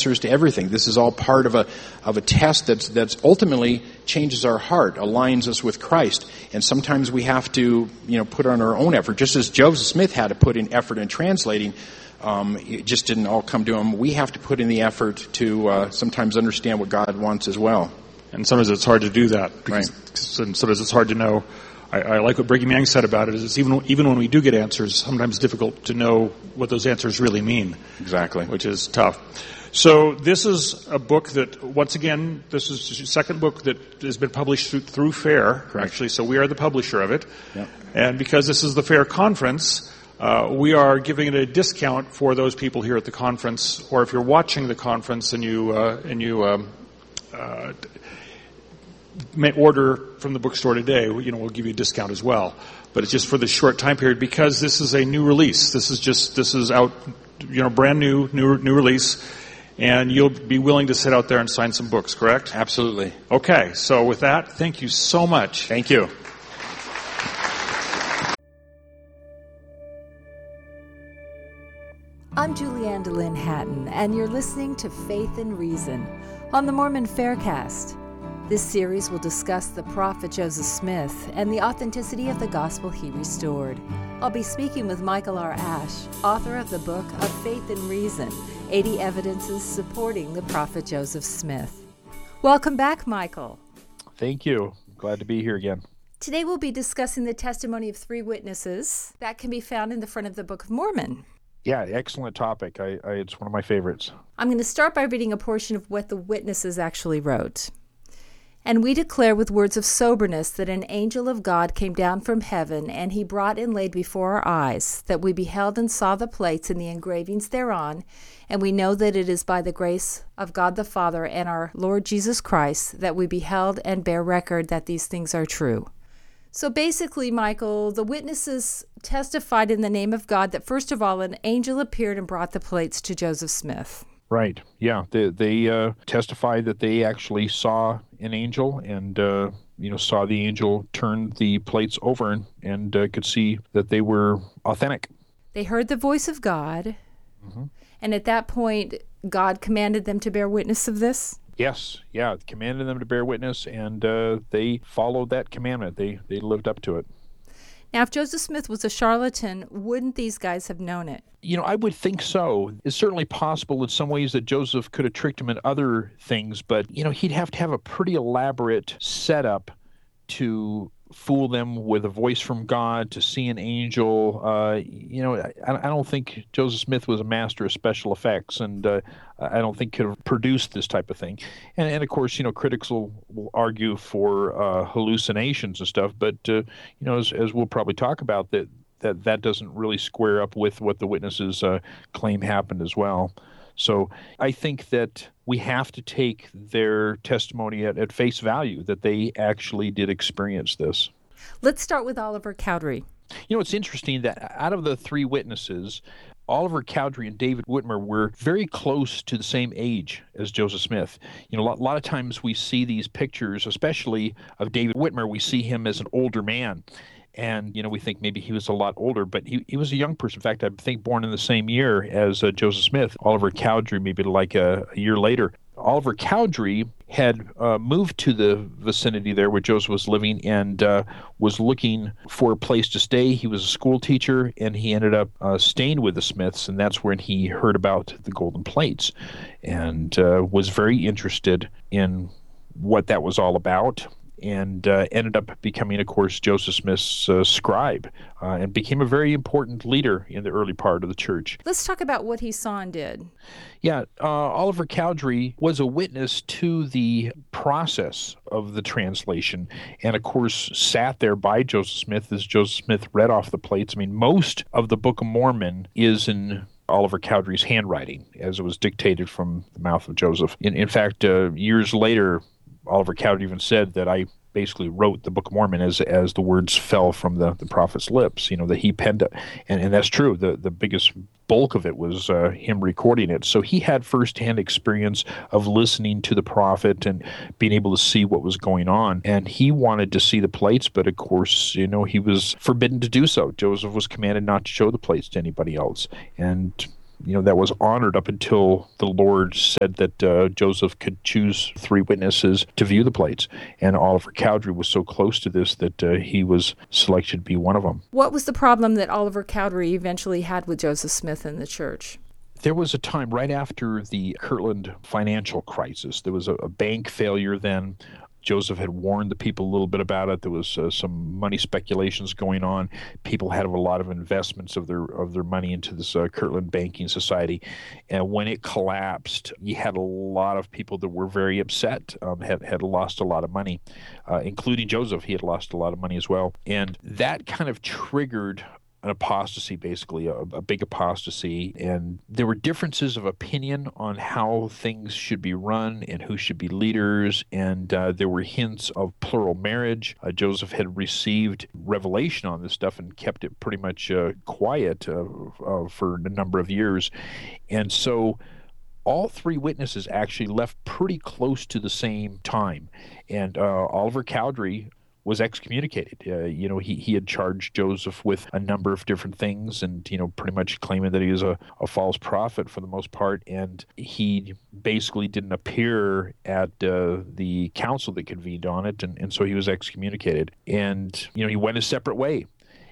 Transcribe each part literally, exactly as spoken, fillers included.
answers to everything. This is all part of a of a test that's that's ultimately changes our heart, aligns us with Christ. And sometimes we have to, you know, put on our own effort, just as Joseph Smith had to put in effort in translating. Um, it just didn't all come to him. We have to put in the effort to uh, sometimes understand what God wants as well. And sometimes it's hard to do that. Because, right. And sometimes it's hard to know. I, I like what Brigham Young said about it. Is it's even even when we do get answers, sometimes it's difficult to know what those answers really mean. Exactly. Which is tough. So this is a book that, once again, this is the second book that has been published through, through FAIR, Correct. actually. So we are the publisher of it. Yep. And because this is the FAIR conference, uh, we are giving it a discount for those people here at the conference, or if you're watching the conference and you uh, and you um, uh, may order from the bookstore today, you know, we'll give you a discount as well. But it's just for this short time period because this is a new release. This is just this is out, you know, brand new new new release. And you'll be willing to sit out there and sign some books, correct? Absolutely. Okay, so with that, thank you so much. Thank you. I'm Julianne DeLynn Hatton, and you're listening to Faith and Reason on the Mormon Faircast. This series will discuss the prophet Joseph Smith and the authenticity of the gospel he restored. I'll be speaking with Michael R. Ash, author of the book of Faith and Reason, eighty Evidences Supporting the Prophet Joseph Smith. Welcome back, Michael. Thank you. Glad to be here again. Today we'll be discussing the testimony of three witnesses that can be found in the front of the Book of Mormon. Yeah, excellent topic. I, I, it's one of my favorites. I'm going to start by reading a portion of what the witnesses actually wrote. And we declare with words of soberness that an angel of God came down from heaven, and he brought and laid before our eyes, that we beheld and saw the plates and the engravings thereon, and we know that it is by the grace of God the Father and our Lord Jesus Christ that we beheld and bear record that these things are true. So basically, Michael, the witnesses testified in the name of God that first of all, an angel appeared and brought the plates to Joseph Smith. Right. Yeah. They, they uh, testified that they actually saw an angel and, uh, you know, saw the angel turn the plates over and, and uh, could see that they were authentic. They heard the voice of God. Mm-hmm. And at that point, God commanded them to bear witness of this? Yes. Yeah. Commanded them to bear witness, and uh, they followed that commandment. They, they lived up to it. Now, if Joseph Smith was a charlatan, wouldn't these guys have known it? You know, I would think so. It's certainly possible in some ways that Joseph could have tricked him in other things, but, you know, he'd have to have a pretty elaborate setup to fool them with a voice from God, to see an angel. Uh, you know, I, I don't think Joseph Smith was a master of special effects, and uh, I don't think could have produced this type of thing. And, and of course, you know, critics will, will argue for uh, hallucinations and stuff, but, uh, you know, as, as we'll probably talk about, that that, that doesn't really square up with what the witnesses uh, claim happened as well. So I think that we have to take their testimony at, at face value, that they actually did experience this. Let's start with Oliver Cowdery. You know, it's interesting that out of the three witnesses, Oliver Cowdery and David Whitmer were very close to the same age as Joseph Smith. You know, a lot, a lot of times we see these pictures, especially of David Whitmer, we see him as an older man. And, you know, we think maybe he was a lot older, but he, he was a young person. In fact, I think born in the same year as uh, Joseph Smith. Oliver Cowdery, maybe like a, a year later. Oliver Cowdery had uh, moved to the vicinity there where Joseph was living and uh, was looking for a place to stay. He was a school teacher, and he ended up uh, staying with the Smiths, and that's when he heard about the golden plates and uh, was very interested in what that was all about. And uh, ended up becoming, of course, Joseph Smith's uh, scribe, uh, and became a very important leader in the early part of the church. Let's talk about what he saw and did. Yeah, uh, Oliver Cowdery was a witness to the process of the translation, and of course sat there by Joseph Smith as Joseph Smith read off the plates. I mean, most of the Book of Mormon is in Oliver Cowdery's handwriting, as it was dictated from the mouth of Joseph. In, in fact, uh, years later, Oliver Cowdery even said that I basically wrote the Book of Mormon as as the words fell from the, the prophet's lips, you know, that he penned it. And, and that's true. The, the biggest bulk of it was uh, him recording it. So he had firsthand experience of listening to the prophet and being able to see what was going on. And he wanted to see the plates, but of course, you know, he was forbidden to do so. Joseph was commanded not to show the plates to anybody else. And you know, that was honored up until the Lord said that uh, Joseph could choose three witnesses to view the plates. And Oliver Cowdery was so close to this that uh, he was selected to be one of them. What was the problem that Oliver Cowdery eventually had with Joseph Smith and the church? There was a time right after the Kirtland financial crisis. There was a, a bank failure then. Joseph had warned the people a little bit about it. There was uh, some money speculations going on. People had a lot of investments of their of their money into this uh, Kirtland Banking Society. And when it collapsed, you had a lot of people that were very upset, um, had, had lost a lot of money, uh, including Joseph. He had lost a lot of money as well. And that kind of triggered an apostasy, basically, a, a big apostasy. And there were differences of opinion on how things should be run and who should be leaders. And uh, there were hints of plural marriage. Uh, Joseph had received revelation on this stuff and kept it pretty much uh, quiet uh, uh, for a number of years. And so all three witnesses actually left pretty close to the same time. And uh, Oliver Cowdery was excommunicated. Uh, you know, he, he had charged Joseph with a number of different things and, you know, pretty much claiming that he was a, a false prophet for the most part. And he basically didn't appear at uh, the council that convened on it. And, and so he was excommunicated. And, you know, he went a separate way.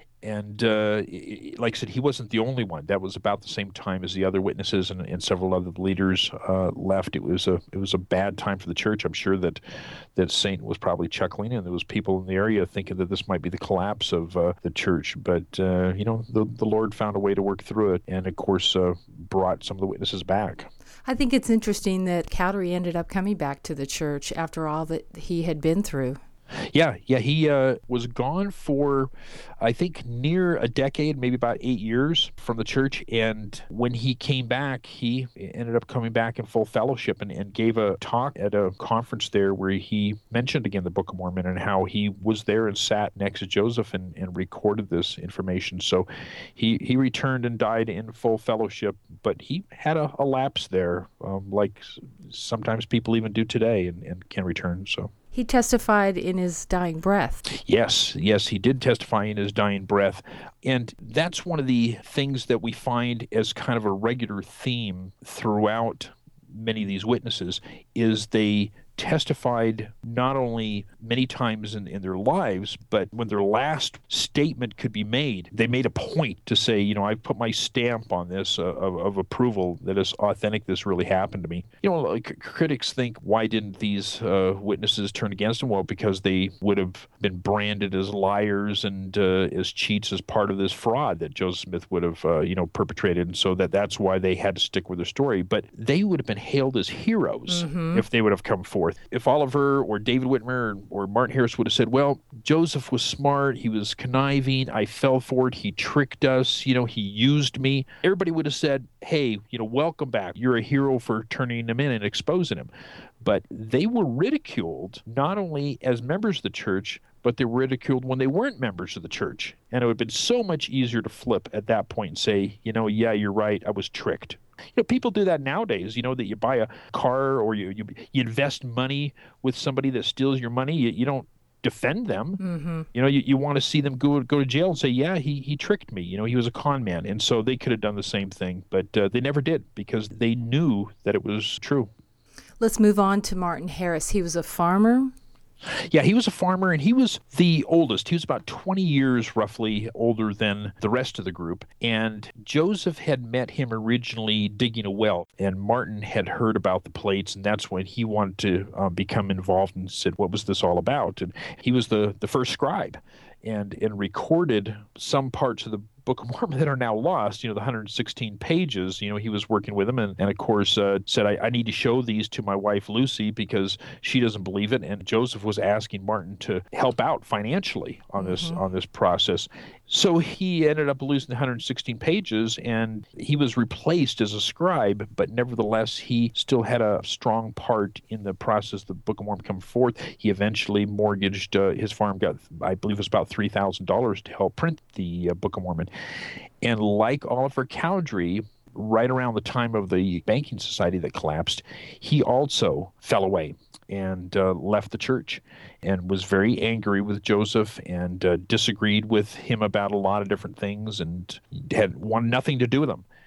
And uh, like I said, he wasn't the only one. That was about the same time as the other witnesses and, and several other leaders uh, left. It was a it was a bad time for the church. I'm sure that that Satan was probably chuckling, and there was people in the area thinking that this might be the collapse of uh, the church. But uh, you know, the the Lord found a way to work through it, and of course uh, brought some of the witnesses back. I think it's interesting that Cowdery ended up coming back to the church after all that he had been through. Yeah, yeah, he uh, was gone for, I think, near a decade, maybe about eight years from the church. And when he came back, he ended up coming back in full fellowship and, and gave a talk at a conference there where he mentioned again the Book of Mormon and how he was there and sat next to Joseph and, and recorded this information. So he, he returned and died in full fellowship, but he had a, a lapse there, um, like sometimes people even do today and, and can return, so. He testified in his dying breath. Yes, yes, he did testify in his dying breath. And that's one of the things that we find as kind of a regular theme throughout many of these witnesses is they testified not only many times in, in their lives, but when their last statement could be made, they made a point to say, you know, I've put my stamp on this uh, of, of approval that is authentic, this really happened to me. You know, like, critics think, why didn't these uh, witnesses turn against them? Well, because they would have been branded as liars and uh, as cheats as part of this fraud that Joseph Smith would have, uh, you know, perpetrated. And so that that's why they had to stick with their story. But they would have been hailed as heroes mm-hmm. if they would have come forth. If Oliver or David Whitmer or Martin Harris would have said, well, Joseph was smart, he was conniving, I fell for it, he tricked us, you know, he used me, everybody would have said, hey, you know, welcome back. You're a hero for turning him in and exposing him. But they were ridiculed not only as members of the church, but they were ridiculed when they weren't members of the church. And it would have been so much easier to flip at that point and say, you know, yeah, you're right, I was tricked. You know, people do that nowadays, you know, that you buy a car or you you, you invest money with somebody that steals your money. You, you don't defend them. Mm-hmm. You know, you, you want to see them go go to jail and say, yeah, he, he tricked me. You know, he was a con man. And so they could have done the same thing, but uh, they never did because they knew that it was true. Let's move on to Martin Harris. He was a farmer. Yeah, he was a farmer, and he was the oldest. He was about twenty years roughly older than the rest of the group. And Joseph had met him originally digging a well, and Martin had heard about the plates, and that's when he wanted to uh, become involved and said, what was this all about? And he was the, the first scribe and, and recorded some parts of the Book of Mormon that are now lost, you know, the one hundred sixteen pages. You know, he was working with them and, and of course, uh, said, I, I need to show these to my wife, Lucy, because she doesn't believe it. And Joseph was asking Martin to help out financially on this mm-hmm. on this process. So he ended up losing the one hundred sixteen pages, and he was replaced as a scribe, but nevertheless, he still had a strong part in the process of the Book of Mormon come forth. He eventually mortgaged uh, his farm, got, I believe it was about three thousand dollars to help print the uh, Book of Mormon. And like Oliver Cowdery, right around the time of the banking society that collapsed, he also fell away and uh, left the church and was very angry with Joseph and uh, disagreed with him about a lot of different things and had wanted nothing to do with him.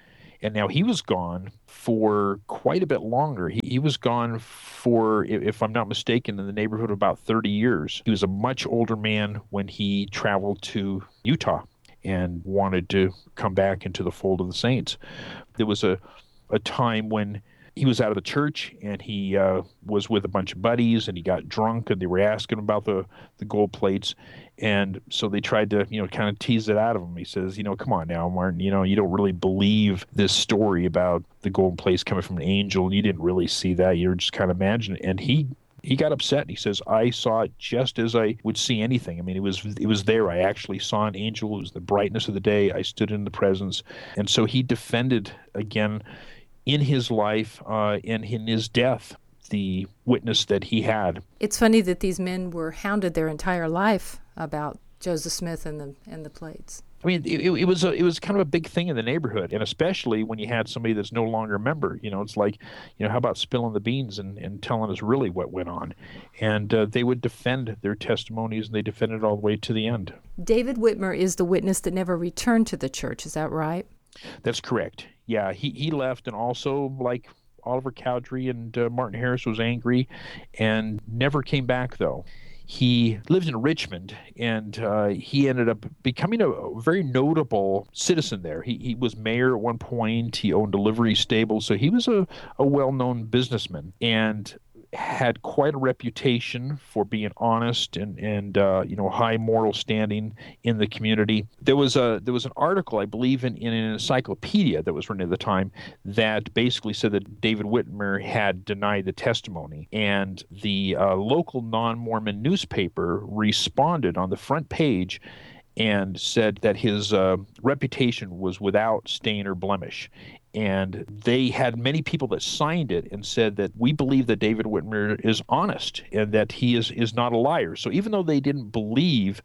And now he was gone for quite a bit longer. He, he was gone for, if I'm not mistaken, in the neighborhood of about thirty years. He was a much older man when he traveled to Utah and wanted to come back into the fold of the saints. There was a, a time when he was out of the church, and he uh, was with a bunch of buddies, and he got drunk, and they were asking about the, the gold plates. And so they tried to, you know, kind of tease it out of him. He says, you know, come on now, Martin, you know, you don't really believe this story about the golden plates coming from an angel, and you didn't really see that. You're just kind of imagining it. And he he got upset. He says, I saw it just as I would see anything. I mean, it was it was there. I actually saw an angel. It was the brightness of the day. I stood in the presence. And so he defended, again, in his life uh, and in his death, the witness that he had. It's funny that these men were hounded their entire life about Joseph Smith and the and the plates. I mean, it, it was a, it was kind of a big thing in the neighborhood, and especially when you had somebody that's no longer a member. You know, it's like, you know, how about spilling the beans and, and telling us really what went on? And uh, they would defend their testimonies, and they defended it all the way to the end. David Whitmer is the witness that never returned to the church. Is that right? That's correct. Yeah, he, he left, and also, like Oliver Cowdery and uh, Martin Harris, was angry and never came back, though. He lived in Richmond, and uh, he ended up becoming a very notable citizen there. He he was mayor at one point. He owned a livery stable, so he was a, a well-known businessman, and had quite a reputation for being honest and and uh, you know, high moral standing in the community. There was a there was an article, I believe, in, in an encyclopedia that was written at the time that basically said that David Whitmer had denied the testimony, and the uh, local non-Mormon newspaper responded on the front page and said that his uh, reputation was without stain or blemish. And they had many people that signed it and said that we believe that David Whitmer is honest and that he is, is not a liar. So even though they didn't believe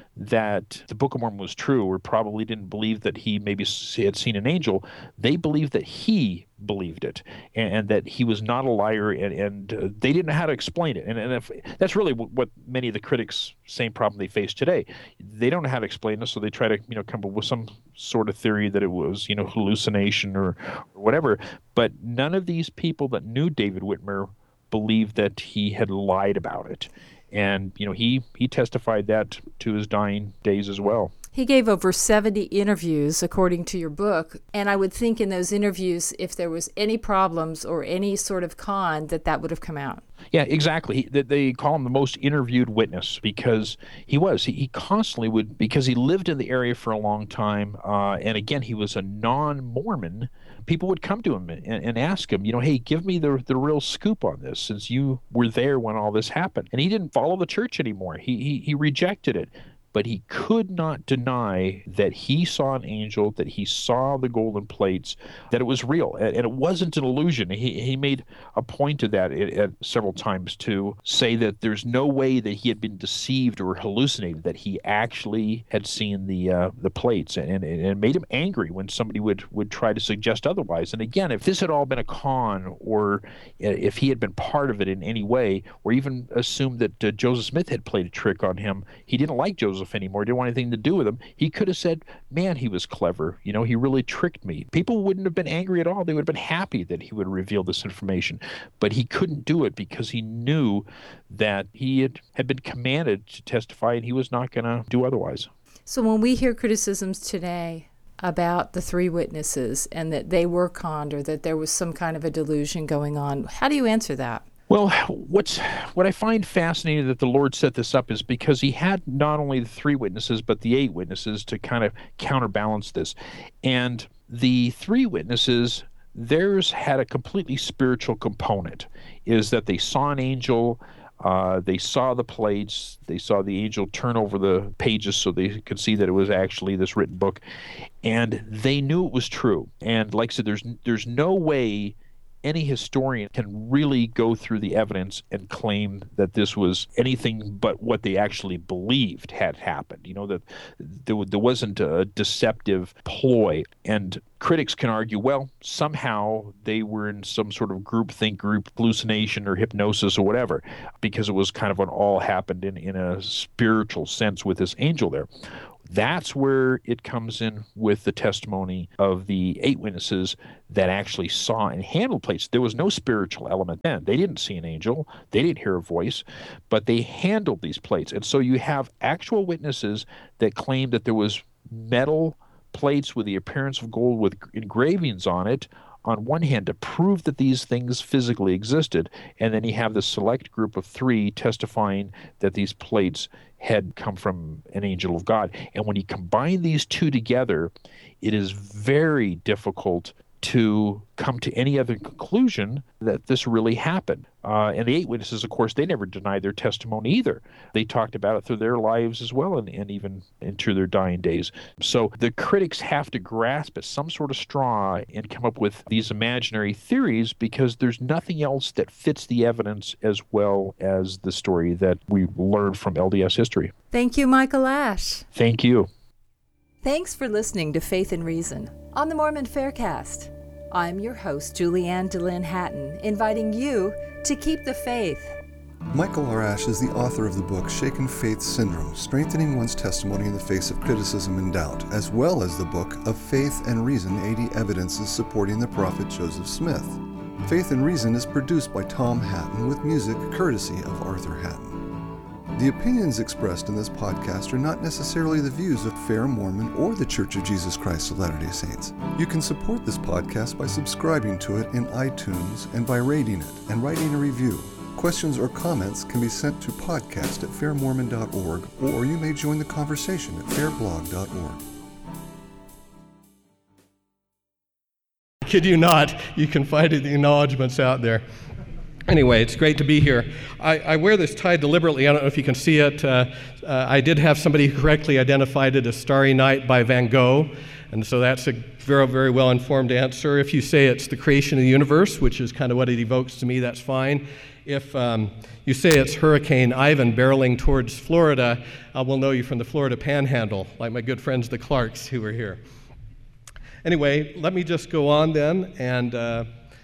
that the Book of Mormon was true, or probably didn't believe that he maybe had seen an angel, they believed that he believed it, and, and that he was not a liar, and, and uh, they didn't know how to explain it. And, and if, that's really what, what many of the critics, same problem they face today. They don't know how to explain it, so they try to, you know, come up with some sort of theory that it was, you know, hallucination or, or whatever. But none of these people that knew David Whitmer believed that he had lied about it. And, you know, he, he testified that to his dying days as well. He gave over seventy interviews, according to your book. And I would think in those interviews, if there was any problems or any sort of con, that that would have come out. Yeah, exactly. He, they call him the most interviewed witness because he was. He, he constantly would, because he lived in the area for a long time. Uh, and again, he was a non-Mormon. People would come to him and, and ask him, you know, hey, give me the the real scoop on this, since you were there when all this happened. And he didn't follow the church anymore. He he, he rejected it. But he could not deny that he saw an angel, that he saw the golden plates, that it was real. And it wasn't an illusion. He he made a point of that at, at several times to say that there's no way that he had been deceived or hallucinated, that he actually had seen the uh, the plates. And, and it made him angry when somebody would, would try to suggest otherwise. And again, if this had all been a con, or if he had been part of it in any way, or even assumed that uh, Joseph Smith had played a trick on him, he didn't like Joseph anymore, didn't want anything to do with him, he could have said, man, he was clever. You know, he really tricked me. People wouldn't have been angry at all. They would have been happy that he would reveal this information. But he couldn't do it because he knew that he had, had been commanded to testify, and he was not going to do otherwise. So when we hear criticisms today about the three witnesses and that they were conned, or that there was some kind of a delusion going on, how do you answer that? Well, what's what I find fascinating that the Lord set this up is because he had not only the three witnesses, but the eight witnesses to kind of counterbalance this. And the three witnesses, theirs had a completely spiritual component, is that they saw an angel, uh, they saw the plates, they saw the angel turn over the pages so they could see that it was actually this written book, and they knew it was true. And like I said, there's there's no way any historian can really go through the evidence and claim that this was anything but what they actually believed had happened. You know, that there, there wasn't a deceptive ploy. And critics can argue, well, somehow they were in some sort of groupthink, group hallucination or hypnosis or whatever, because it was kind of an all happened in, in a spiritual sense with this angel there. That's where it comes in with the testimony of the eight witnesses that actually saw and handled plates. There was no spiritual element then. They didn't see an angel. They didn't hear a voice, but they handled these plates. And so you have actual witnesses that claim that there was metal plates with the appearance of gold with engravings on it, on one hand, to prove that these things physically existed, and then you have the select group of three testifying that these plates had come from an angel of God. And when you combine these two together, it is very difficult to come to any other conclusion that this really happened. Uh, and the eight witnesses, of course, they never denied their testimony either. They talked about it through their lives as well, and, and even into their dying days. So the critics have to grasp at some sort of straw and come up with these imaginary theories, because there's nothing else that fits the evidence as well as the story that we learned from L D S history. Thank you, Michael Ash. Thank you. Thanks for listening to Faith and Reason on the Mormon Faircast. I'm your host, Julianne DeLynn Hatton, inviting you to keep the faith. Michael R. Ash is the author of the book Shaken Faith Syndrome, Strengthening One's Testimony in the Face of Criticism and Doubt, as well as the book of Faith and Reason, eighty Evidences Supporting the Prophet Joseph Smith. Faith and Reason is produced by Tom Hatton with music courtesy of Arthur Hatton. The opinions expressed in this podcast are not necessarily the views of Fair Mormon or the Church of Jesus Christ of Latter-day Saints. You can support this podcast by subscribing to it in iTunes and by rating it and writing a review. Questions or comments can be sent to podcast at fair mormon dot org, or you may join the conversation at fair blog dot org. Kid you not, you can find the acknowledgments out there. Anyway, it's great to be here. I, I wear this tie deliberately. I don't know if you can see it. Uh, uh, I did have somebody who correctly identified it as Starry Night by Van Gogh, and so that's a very, very well-informed answer. If you say it's the creation of the universe, which is kind of what it evokes to me, that's fine. If um, you say it's Hurricane Ivan barreling towards Florida, I will know you from the Florida Panhandle, like my good friends the Clarks who were here. Anyway, let me just go on then and uh,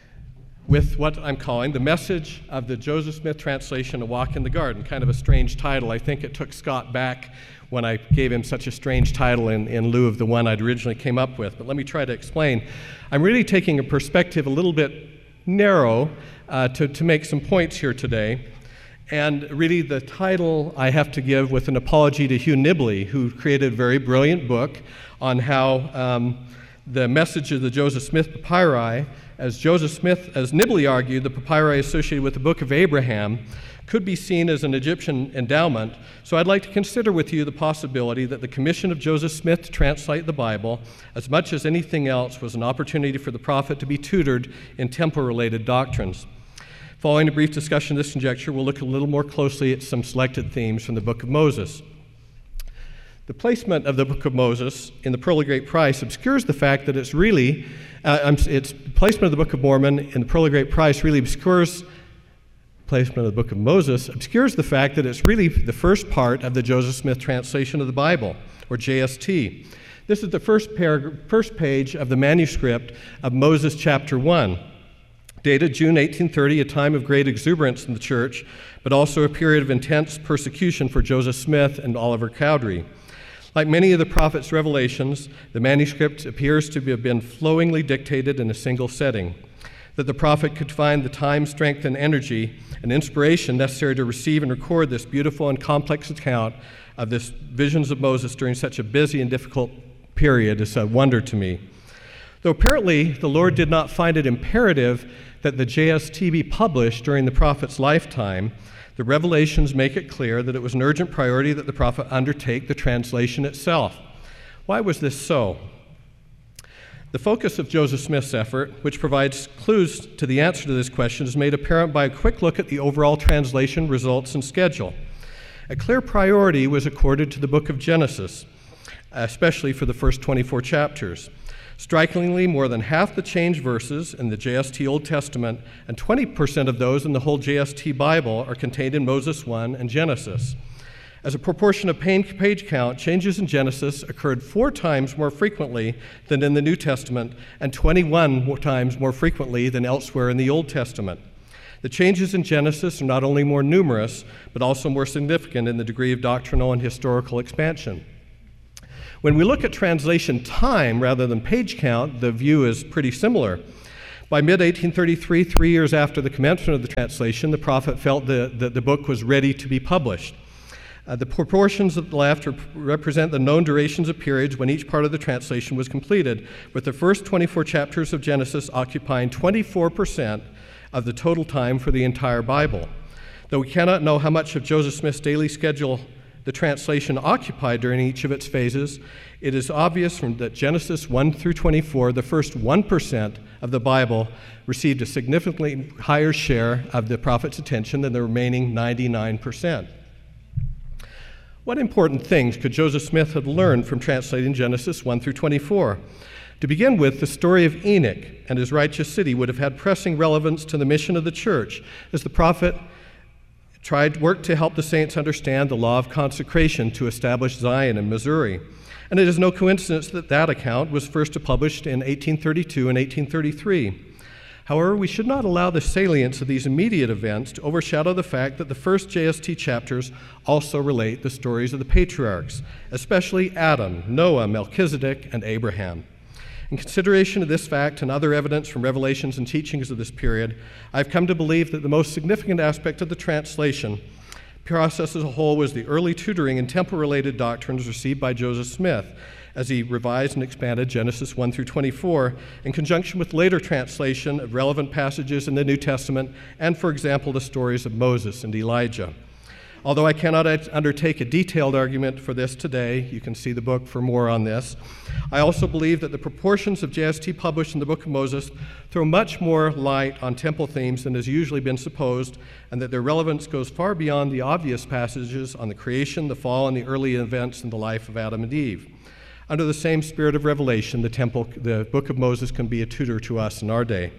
with what I'm calling the message of the Joseph Smith translation, A Walk in the Garden. Kind of a strange title. I think it took Scott back when I gave him such a strange title in, in lieu of the one I'd originally came up with. But let me try to explain. I'm really taking a perspective a little bit narrow uh, to, to make some points here today. And really the title I have to give with an apology to Hugh Nibley, who created a very brilliant book on how um, the message of the Joseph Smith papyri, as Joseph Smith, as Nibley argued, the papyri associated with the Book of Abraham could be seen as an Egyptian endowment. So I'd like to consider with you the possibility that the commission of Joseph Smith to translate the Bible, as much as anything else, was an opportunity for the prophet to be tutored in temple-related doctrines. Following a brief discussion of this conjecture, we'll look a little more closely at some selected themes from the Book of Moses. The placement of the Book of Moses in the Pearl of Great Price obscures the fact that it's really, uh, its placement of the Book of Mormon in the Pearl of Great Price really obscures, placement of the Book of Moses obscures the fact that it's really the first part of the Joseph Smith translation of the Bible, or J S T. This is the first, paragraph, first page of the manuscript of Moses chapter one, dated June eighteen thirty, a time of great exuberance in the church, but also a period of intense persecution for Joseph Smith and Oliver Cowdery. Like many of the prophet's revelations, the manuscript appears to have been flowingly dictated in a single setting, that the prophet could find the time, strength, and energy and inspiration necessary to receive and record this beautiful and complex account of this visions of Moses during such a busy and difficult period is a wonder to me. Though apparently the Lord did not find it imperative that the J S T be published during the prophet's lifetime, the revelations make it clear that it was an urgent priority that the prophet undertake the translation itself. Why was this so? The focus of Joseph Smith's effort, which provides clues to the answer to this question, is made apparent by a quick look at the overall translation results and schedule. A clear priority was accorded to the book of Genesis, especially for the first twenty-four chapters. Strikingly, more than half the changed verses in the J S T Old Testament and twenty percent of those in the whole J S T Bible are contained in Moses one and Genesis. As a proportion of page count, changes in Genesis occurred four times more frequently than in the New Testament and twenty-one times more frequently than elsewhere in the Old Testament. The changes in Genesis are not only more numerous, but also more significant in the degree of doctrinal and historical expansion. When we look at translation time rather than page count, the view is pretty similar. By mid eighteen thirty-three, three years after the commencement of the translation, the prophet felt that the, the book was ready to be published. Uh, the proportions at the left rep- represent the known durations of periods when each part of the translation was completed, with the first twenty-four chapters of Genesis occupying twenty-four percent of the total time for the entire Bible. Though we cannot know how much of Joseph Smith's daily schedule the translation occupied during each of its phases, it is obvious from that Genesis one through twenty-four, the first one percent of the Bible, received a significantly higher share of the prophet's attention than the remaining ninety-nine percent. What important things could Joseph Smith have learned from translating Genesis one through twenty-four? To begin with, the story of Enoch and his righteous city would have had pressing relevance to the mission of the church, as the prophet tried work to help the saints understand the law of consecration to establish Zion in Missouri. And it is no coincidence that that account was first published in eighteen thirty-two and eighteen thirty-three. However, we should not allow the salience of these immediate events to overshadow the fact that the first J S T chapters also relate the stories of the patriarchs, especially Adam, Noah, Melchizedek, and Abraham. In consideration of this fact and other evidence from revelations and teachings of this period, I've come to believe that the most significant aspect of the translation process as a whole was the early tutoring in temple-related doctrines received by Joseph Smith as he revised and expanded Genesis one through twenty-four in conjunction with later translation of relevant passages in the New Testament and, for example, the stories of Moses and Elijah. Although I cannot undertake a detailed argument for this today, you can see the book for more on this, I also believe that the proportions of J S T published in the Book of Moses throw much more light on temple themes than has usually been supposed, and that their relevance goes far beyond the obvious passages on the creation, the fall, and the early events in the life of Adam and Eve. Under the same spirit of revelation, the temple, the Book of Moses can be a tutor to us in our day.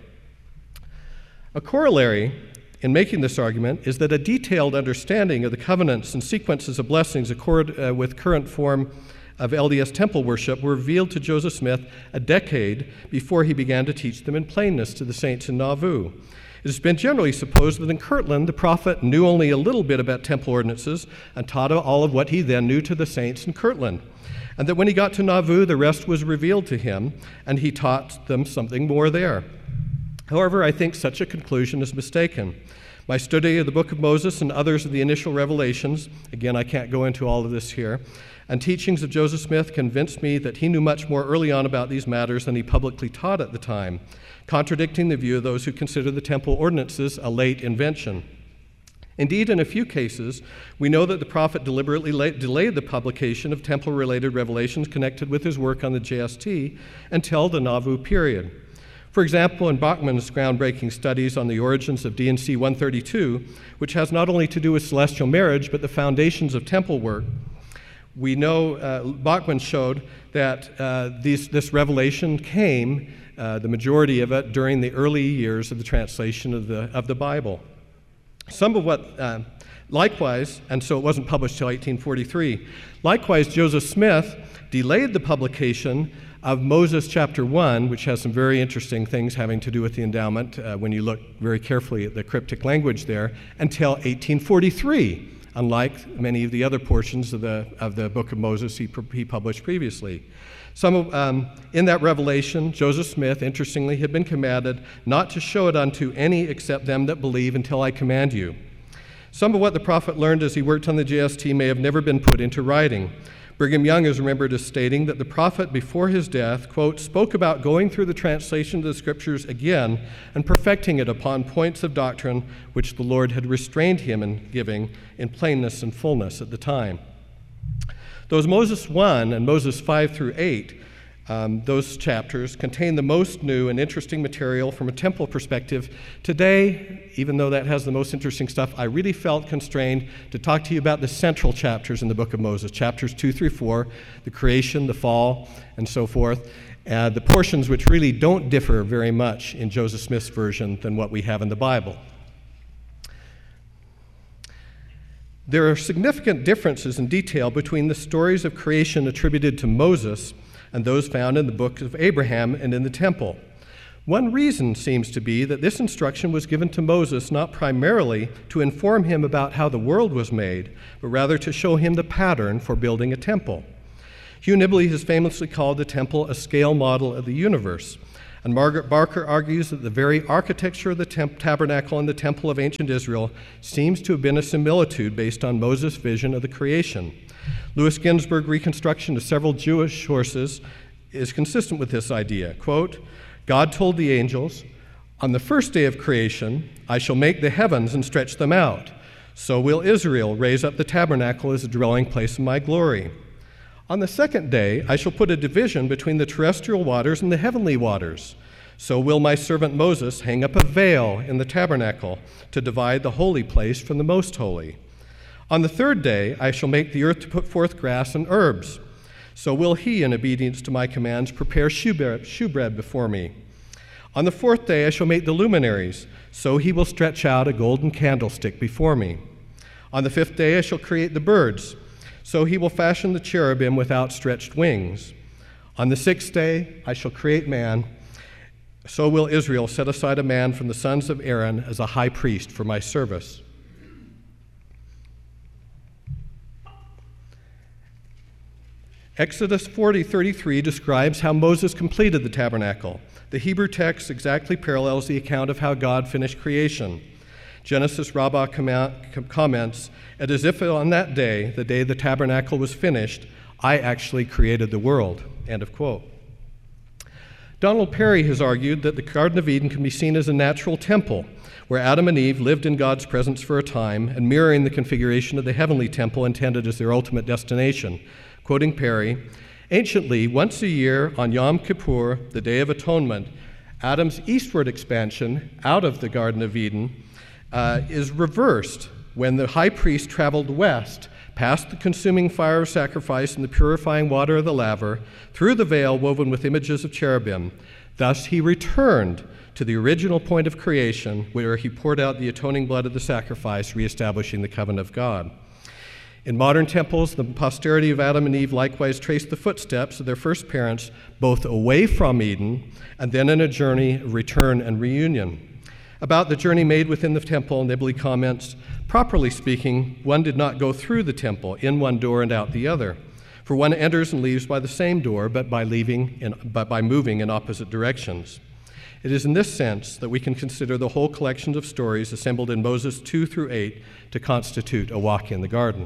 A corollary in making this argument is that a detailed understanding of the covenants and sequences of blessings accord uh, with current form of L D S temple worship were revealed to Joseph Smith a decade before he began to teach them in plainness to the saints in Nauvoo. It has been generally supposed that in Kirtland, the prophet knew only a little bit about temple ordinances and taught all of what he then knew to the saints in Kirtland, and that when he got to Nauvoo, the rest was revealed to him, and he taught them something more there. However, I think such a conclusion is mistaken. My study of the Book of Moses and others of the initial revelations, again, I can't go into all of this here, and teachings of Joseph Smith convinced me that he knew much more early on about these matters than he publicly taught at the time, contradicting the view of those who consider the temple ordinances a late invention. Indeed, in a few cases, we know that the prophet deliberately late, delayed the publication of temple-related revelations connected with his work on the J S T until the Nauvoo period. For example, in Bachman's groundbreaking studies on the origins of D and C one thirty-two, which has not only to do with celestial marriage, but the foundations of temple work, we know uh, Bachman showed that uh, these, this revelation came, uh, the majority of it, during the early years of the translation of the, of the Bible. Some of what, uh, likewise, and so it wasn't published till eighteen forty-three, likewise, Joseph Smith delayed the publication of Moses chapter one, which has some very interesting things having to do with the endowment uh, when you look very carefully at the cryptic language there, until eighteen forty-three, unlike many of the other portions of the, of the book of Moses he, he published previously. Some of, um, in that revelation, Joseph Smith, interestingly, had been commanded not to show it unto any except them that believe until I command you. Some of what the prophet learned as he worked on the J S T may have never been put into writing. Brigham Young is remembered as stating that the prophet before his death, quote, spoke about going through the translation of the scriptures again and perfecting it upon points of doctrine which the Lord had restrained him in giving in plainness and fullness at the time. Those Moses one and Moses five through eight, um, those chapters contain the most new and interesting material from a temple perspective. Today, even though that has the most interesting stuff, I really felt constrained to talk to you about the central chapters in the book of Moses, chapters two through four, the creation, the fall, and so forth, uh, the portions which really don't differ very much in Joseph Smith's version than what we have in the Bible. There are significant differences in detail between the stories of creation attributed to Moses and those found in the book of Abraham and in the temple. One reason seems to be that this instruction was given to Moses not primarily to inform him about how the world was made, but rather to show him the pattern for building a temple. Hugh Nibley has famously called the temple a scale model of the universe. And Margaret Barker argues that the very architecture of the temp- tabernacle and the temple of ancient Israel seems to have been a similitude based on Moses' vision of the creation. Louis Ginsburg's reconstruction of several Jewish sources is consistent with this idea. Quote, God told the angels, on the first day of creation, I shall make the heavens and stretch them out. So will Israel raise up the tabernacle as a dwelling place of my glory. On the second day, I shall put a division between the terrestrial waters and the heavenly waters. So will my servant Moses hang up a veil in the tabernacle to divide the holy place from the most holy. On the third day, I shall make the earth to put forth grass and herbs. So will he, in obedience to my commands, prepare shewbread before me. On the fourth day, I shall make the luminaries. So he will stretch out a golden candlestick before me. On the fifth day, I shall create the birds. So he will fashion the cherubim with outstretched wings. On the sixth day, I shall create man. So will Israel set aside a man from the sons of Aaron as a high priest for my service. Exodus forty thirty-three describes how Moses completed the tabernacle. The Hebrew text exactly parallels the account of how God finished creation. Genesis Rabbah comments, "It is as if on that day, the day the tabernacle was finished, I actually created the world." End of quote. Donald Perry has argued that the Garden of Eden can be seen as a natural temple, where Adam and Eve lived in God's presence for a time, and mirroring the configuration of the heavenly temple intended as their ultimate destination. Quoting Perry, anciently, once a year on Yom Kippur, the Day of Atonement, Adam's eastward expansion out of the Garden of Eden uh, is reversed when the high priest traveled west, past the consuming fire of sacrifice and the purifying water of the laver, through the veil woven with images of cherubim. Thus he returned to the original point of creation, where he poured out the atoning blood of the sacrifice, reestablishing the covenant of God. In modern temples, the posterity of Adam and Eve likewise trace the footsteps of their first parents, both away from Eden and then in a journey of return and reunion. About the journey made within the temple, Nibley comments, properly speaking, one did not go through the temple, in one door and out the other. For one enters and leaves by the same door, but by, leaving in, but by moving in opposite directions. It is in this sense that we can consider the whole collection of stories assembled in Moses two through eight to constitute a walk in the garden.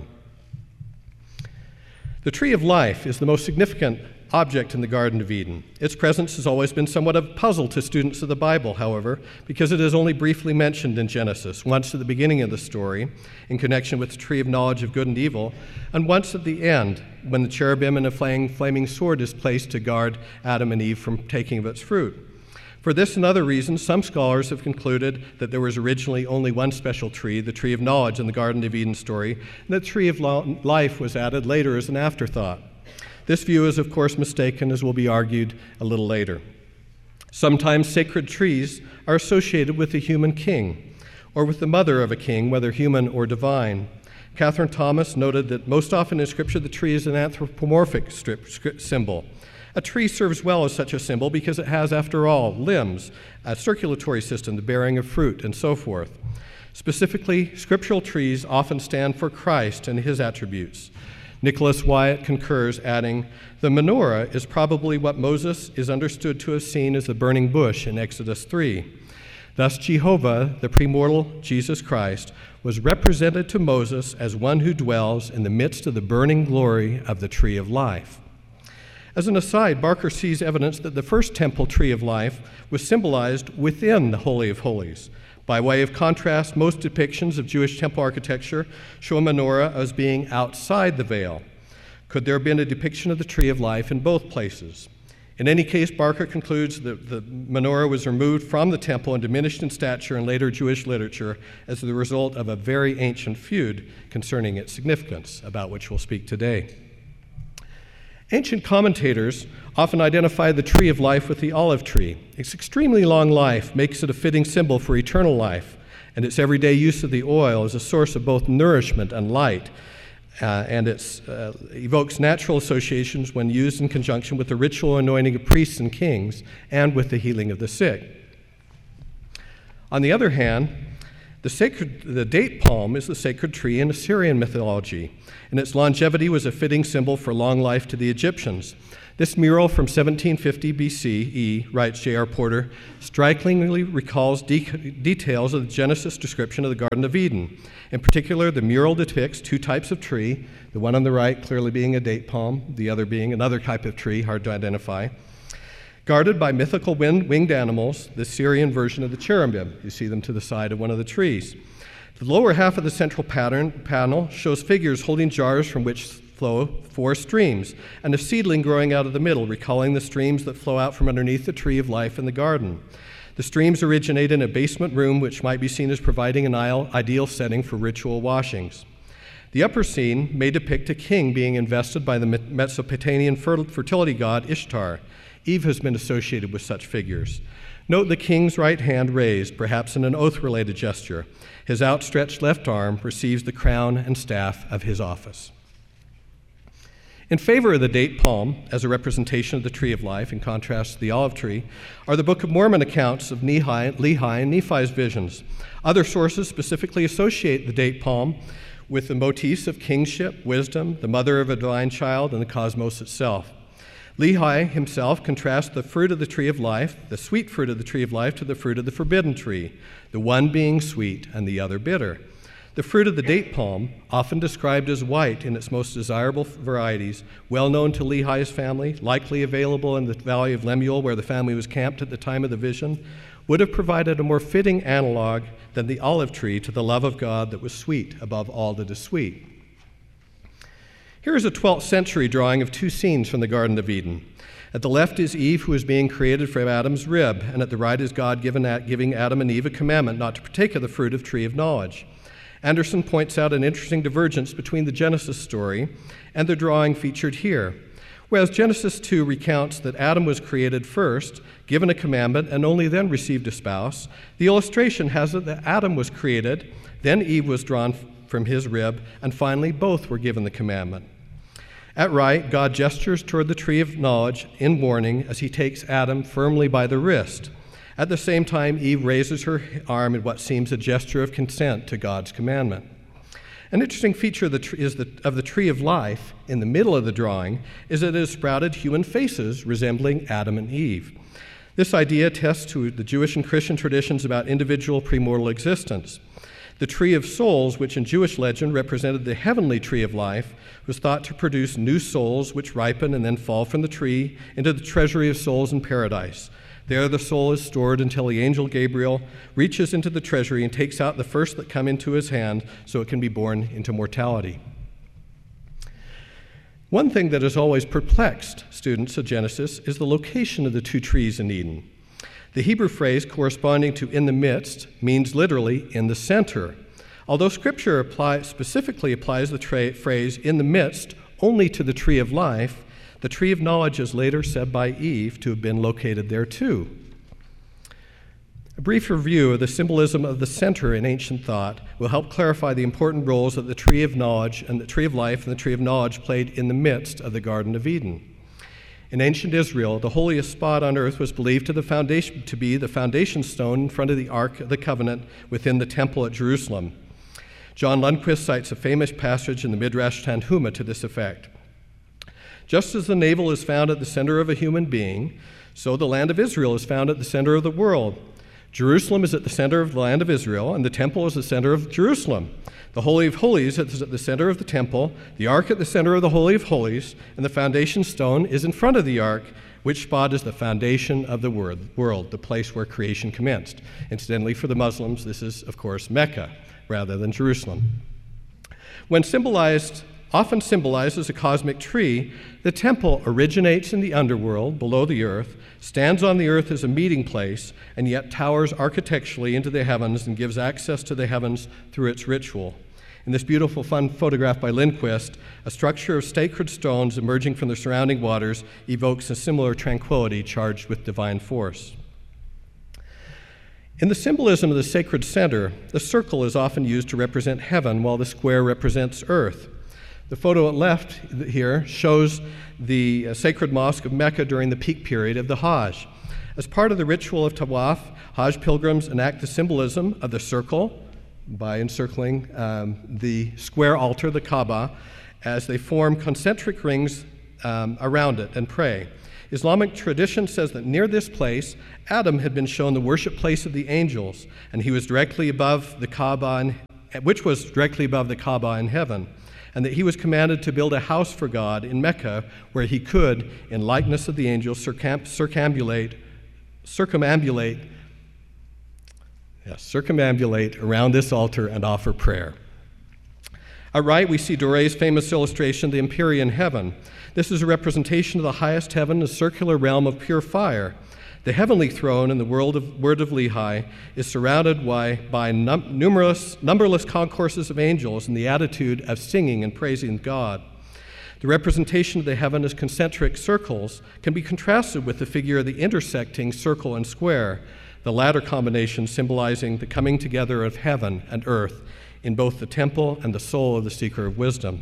The tree of life is the most significant object in the Garden of Eden. Its presence has always been somewhat of a puzzle to students of the Bible, however, because it is only briefly mentioned in Genesis, once at the beginning of the story, in connection with the tree of knowledge of good and evil, and once at the end, when the cherubim and a flaming sword is placed to guard Adam and Eve from taking of its fruit. For this and other reasons, some scholars have concluded that there was originally only one special tree, the tree of knowledge in the Garden of Eden story, and the tree of life was added later as an afterthought. This view is, of course, mistaken, as will be argued a little later. Sometimes sacred trees are associated with the human king, or with the mother of a king, whether human or divine. Catherine Thomas noted that most often in Scripture the tree is an anthropomorphic symbol. A tree serves well as such a symbol because it has, after all, limbs, a circulatory system, the bearing of fruit, and so forth. Specifically, scriptural trees often stand for Christ and his attributes. Nicholas Wyatt concurs, adding, the menorah is probably what Moses is understood to have seen as the burning bush in Exodus three. Thus, Jehovah, the premortal Jesus Christ, was represented to Moses as one who dwells in the midst of the burning glory of the tree of life. As an aside, Barker sees evidence that the first temple tree of life was symbolized within the Holy of Holies. By way of contrast, most depictions of Jewish temple architecture show a menorah as being outside the veil. Could there have been a depiction of the tree of life in both places? In any case, Barker concludes that the menorah was removed from the temple and diminished in stature in later Jewish literature as the result of a very ancient feud concerning its significance, about which we'll speak today. Ancient commentators often identify the tree of life with the olive tree. Its extremely long life makes it a fitting symbol for eternal life, and its everyday use of the oil is a source of both nourishment and light, uh, and it uh, evokes natural associations when used in conjunction with the ritual anointing of priests and kings and with the healing of the sick. On the other hand, The, sacred, the date palm is the sacred tree in Assyrian mythology, and its longevity was a fitting symbol for long life to the Egyptians. This mural from seventeen fifty B C E, writes J R Porter, strikingly recalls de- details of the Genesis description of the Garden of Eden. In particular, the mural depicts two types of tree, the one on the right clearly being a date palm, the other being another type of tree, hard to identify. Guarded by mythical winged animals, the Syrian version of the cherubim. You see them to the side of one of the trees. The lower half of the central pattern panel shows figures holding jars from which flow four streams, and a seedling growing out of the middle, recalling the streams that flow out from underneath the tree of life in the garden. The streams originate in a basement room, which might be seen as providing an ideal setting for ritual washings. The upper scene may depict a king being invested by the Mesopotamian fertility god Ishtar. Eve has been associated with such figures. Note the king's right hand raised, perhaps in an oath-related gesture. His outstretched left arm receives the crown and staff of his office. In favor of the date palm as a representation of the tree of life, in contrast to the olive tree, are the Book of Mormon accounts of Lehi, Lehi and Nephi's visions. Other sources specifically associate the date palm with the motifs of kingship, wisdom, the mother of a divine child, and the cosmos itself. Lehi himself contrasts the fruit of the tree of life, the sweet fruit of the tree of life, to the fruit of the forbidden tree, the one being sweet and the other bitter. The fruit of the date palm, often described as white in its most desirable varieties, well known to Lehi's family, likely available in the valley of Lemuel where the family was camped at the time of the vision, would have provided a more fitting analog than the olive tree to the love of God that was sweet above all that is sweet. Here is a twelfth century drawing of two scenes from the Garden of Eden. At the left is Eve, who is being created from Adam's rib, and at the right is God given at, giving Adam and Eve a commandment not to partake of the fruit of tree of knowledge. Anderson points out an interesting divergence between the Genesis story and the drawing featured here. Whereas Genesis two recounts that Adam was created first, given a commandment, and only then received a spouse, the illustration has it that Adam was created, then Eve was drawn from his rib, and finally both were given the commandment. At right, God gestures toward the tree of knowledge in warning as he takes Adam firmly by the wrist. At the same time, Eve raises her arm in what seems a gesture of consent to God's commandment. An interesting feature of the, tree, is the, of the tree of life in the middle of the drawing is that it has sprouted human faces resembling Adam and Eve. This idea attests to the Jewish and Christian traditions about individual premortal existence. The tree of souls, which in Jewish legend represented the heavenly tree of life, was thought to produce new souls which ripen and then fall from the tree into the treasury of souls in paradise. There the soul is stored until the angel Gabriel reaches into the treasury and takes out the first that come into his hand so it can be born into mortality. One thing that has always perplexed students of Genesis is the location of the two trees in Eden. The Hebrew phrase corresponding to in the midst means literally in the center. Although Scripture apply, specifically applies the tra- phrase in the midst only to the tree of life, the tree of knowledge is later said by Eve to have been located there too. A brief review of the symbolism of the center in ancient thought will help clarify the important roles that the tree of knowledge and the tree of life and the tree of knowledge played in the midst of the Garden of Eden. In ancient Israel, the holiest spot on earth was believed to, the foundation, to be the foundation stone in front of the Ark of the Covenant within the temple at Jerusalem. John Lundquist cites a famous passage in the Midrash Tanhuma to this effect. Just as the navel is found at the center of a human being, so the land of Israel is found at the center of the world. Jerusalem is at the center of the land of Israel, and the temple is the center of Jerusalem. The Holy of Holies is at the center of the temple, the Ark at the center of the Holy of Holies, and the foundation stone is in front of the Ark, which spot is the foundation of the world, the place where creation commenced. Incidentally, for the Muslims, this is, of course, Mecca rather than Jerusalem. When symbolized, often symbolized as a cosmic tree, the temple originates in the underworld, below the earth, stands on the earth as a meeting place, and yet towers architecturally into the heavens and gives access to the heavens through its ritual. In this beautiful, fun photograph by Lindquist, a structure of sacred stones emerging from the surrounding waters evokes a similar tranquility charged with divine force. In the symbolism of the sacred center, the circle is often used to represent heaven, while the square represents earth. The photo at left here shows the sacred mosque of Mecca during the peak period of the Hajj. As part of the ritual of Tawaf, Hajj pilgrims enact the symbolism of the circle, by encircling um, the square altar, the Kaaba, as they form concentric rings um, around it and pray. Islamic tradition says that near this place, Adam had been shown the worship place of the angels, and he was directly above the Kaaba, in, which was directly above the Kaaba in heaven, and that he was commanded to build a house for God in Mecca, where he could, in likeness of the angels, circum- circumambulate, circumambulate, yes, circumambulate around this altar and offer prayer. At right, we see Doré's famous illustration, the Empyrean heaven. This is a representation of the highest heaven, a circular realm of pure fire. The heavenly throne in the world of, word of Lehi is surrounded by, by num- numerous, numberless concourses of angels in the attitude of singing and praising God. The representation of the heaven as concentric circles can be contrasted with the figure of the intersecting circle and square, the latter combination symbolizing the coming together of heaven and earth in both the temple and the soul of the seeker of wisdom.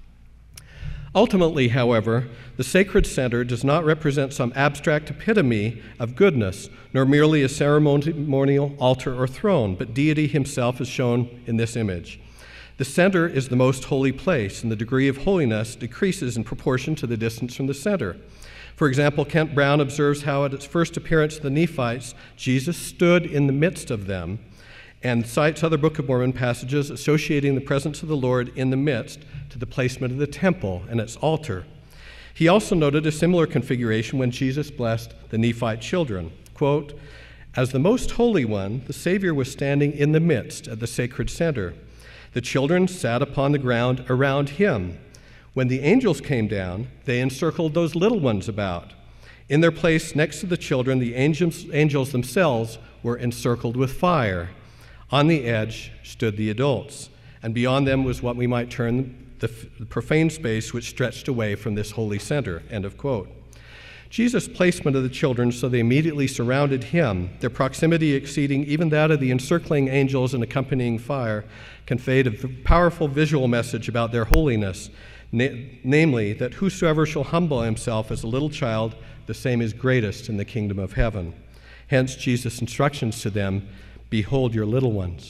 Ultimately, however, the sacred center does not represent some abstract epitome of goodness, nor merely a ceremonial altar or throne, but deity himself is shown in this image. The center is the most holy place, and the degree of holiness decreases in proportion to the distance from the center. For example, Kent Brown observes how at its first appearance to the Nephites, Jesus stood in the midst of them, and cites other Book of Mormon passages associating the presence of the Lord in the midst to the placement of the temple and its altar. He also noted a similar configuration when Jesus blessed the Nephite children. Quote, "As the most holy one, the Savior was standing in the midst at the sacred center. The children sat upon the ground around him. When the angels came down, they encircled those little ones about. In their place next to the children, the angels, angels themselves were encircled with fire. On the edge stood the adults, and beyond them was what we might term the, the profane space which stretched away from this holy center," end of quote. Jesus' placement of the children so they immediately surrounded him, their proximity exceeding even that of the encircling angels and accompanying fire, conveyed a powerful visual message about their holiness, na- namely that whosoever shall humble himself as a little child, the same is greatest in the kingdom of heaven. Hence Jesus' instructions to them, "Behold your little ones."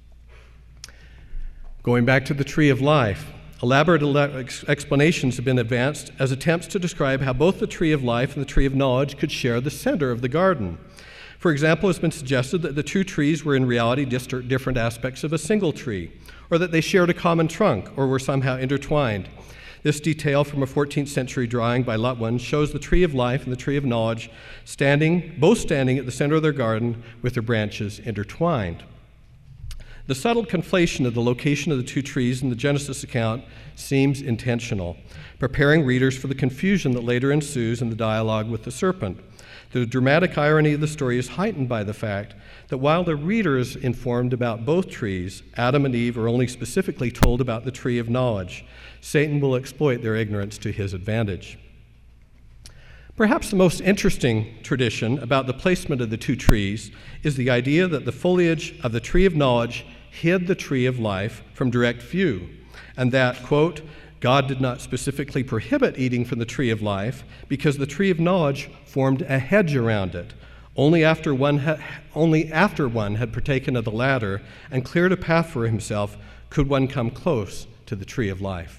Going back to the tree of life, elaborate ele- ex- explanations have been advanced as attempts to describe how both the tree of life and the tree of knowledge could share the center of the garden. For example, it's been suggested that the two trees were in reality dist- different aspects of a single tree, or that they shared a common trunk, or were somehow intertwined. This detail from a fourteenth century drawing by Lutwin shows the tree of life and the tree of knowledge standing, both standing at the center of their garden with their branches intertwined. The subtle conflation of the location of the two trees in the Genesis account seems intentional, preparing readers for the confusion that later ensues in the dialogue with the serpent. The dramatic irony of the story is heightened by the fact that while the reader is informed about both trees, Adam and Eve are only specifically told about the tree of knowledge. Satan will exploit their ignorance to his advantage. Perhaps the most interesting tradition about the placement of the two trees is the idea that the foliage of the tree of knowledge hid the tree of life from direct view, and that, quote, God did not specifically prohibit eating from the tree of life because the tree of knowledge formed a hedge around it. Only after one, ha- only after one had partaken of the latter and cleared a path for himself could one come close to the tree of life.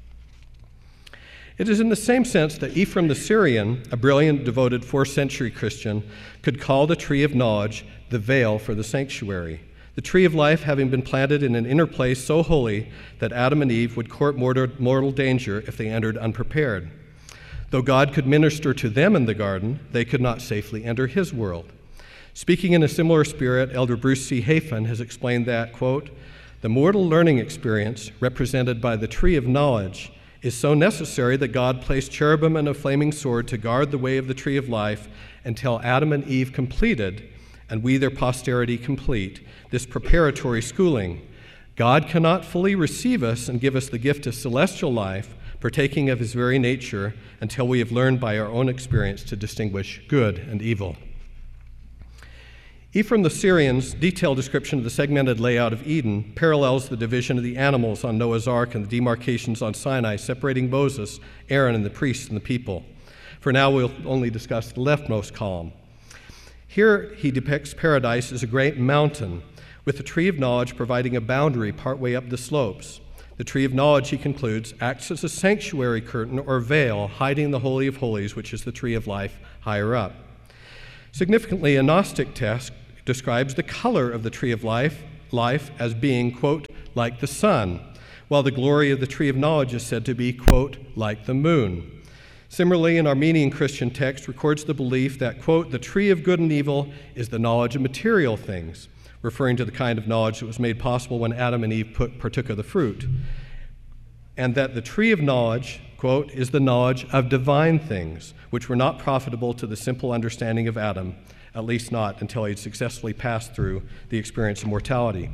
It is in the same sense that Ephraim the Syrian, a brilliant, devoted fourth century Christian, could call the tree of knowledge the veil for the sanctuary. The tree of life having been planted in an inner place so holy that Adam and Eve would court mortal danger if they entered unprepared. Though God could minister to them in the garden, they could not safely enter his world. Speaking in a similar spirit, Elder Bruce C. Hafen has explained that, quote, the mortal learning experience represented by the tree of knowledge is so necessary that God placed cherubim and a flaming sword to guard the way of the tree of life until Adam and Eve completed, and we their posterity complete, this preparatory schooling. God cannot fully receive us and give us the gift of celestial life, partaking of his very nature, until we have learned by our own experience to distinguish good and evil. Ephraim the Syrian's detailed description of the segmented layout of Eden parallels the division of the animals on Noah's Ark and the demarcations on Sinai, separating Moses, Aaron, and the priests and the people. For now, we'll only discuss the leftmost column. Here, he depicts paradise as a great mountain with the tree of knowledge providing a boundary partway up the slopes. The tree of knowledge, he concludes, acts as a sanctuary curtain or veil hiding the Holy of Holies, which is the tree of life, higher up. Significantly, a Gnostic text describes the color of the tree of life, life as being, quote, like the sun, while the glory of the tree of knowledge is said to be, quote, like the moon. Similarly, an Armenian Christian text records the belief that, quote, the tree of good and evil is the knowledge of material things, referring to the kind of knowledge that was made possible when Adam and Eve put, partook of the fruit, and that the tree of knowledge, quote, is the knowledge of divine things, which were not profitable to the simple understanding of Adam, at least not until he had successfully passed through the experience of mortality.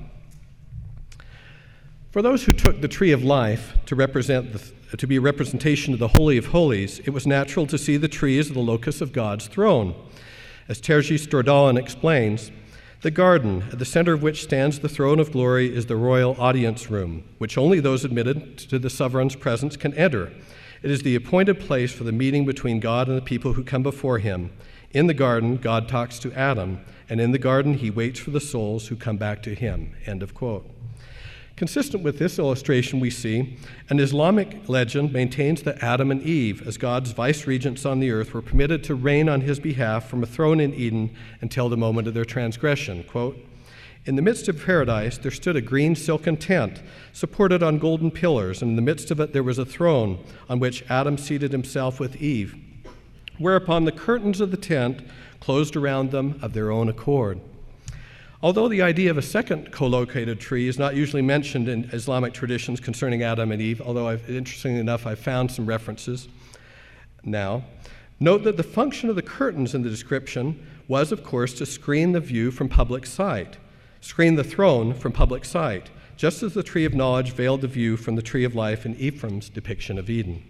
For those who took the tree of life to represent the, to be a representation of the Holy of Holies, it was natural to see the tree as the locus of God's throne. As Terji Stordalen explains, the garden, at the center of which stands the throne of glory, is the royal audience room, which only those admitted to the sovereign's presence can enter. It is the appointed place for the meeting between God and the people who come before him. In the garden, God talks to Adam, and in the garden, he waits for the souls who come back to him. End of quote. Consistent with this illustration, we see an Islamic legend maintains that Adam and Eve, as God's vice-regents on the earth, were permitted to reign on his behalf from a throne in Eden until the moment of their transgression. Quote, in the midst of paradise, there stood a green silken tent, supported on golden pillars, and in the midst of it there was a throne on which Adam seated himself with Eve, whereupon the curtains of the tent closed around them of their own accord. Although the idea of a second co-located tree is not usually mentioned in Islamic traditions concerning Adam and Eve, although I've, interestingly enough, I've found some references now, note that the function of the curtains in the description was, of course, to screen the view from public sight, screen the throne from public sight, just as the tree of knowledge veiled the view from the tree of life in Ephraim's depiction of Eden.